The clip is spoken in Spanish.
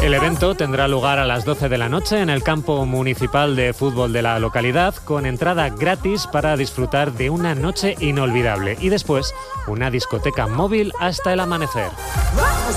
El evento tendrá lugar a las 12 de la noche en el campo municipal de fútbol de la localidad, con entrada gratis para disfrutar de una noche inolvidable y después una discoteca móvil hasta el amanecer.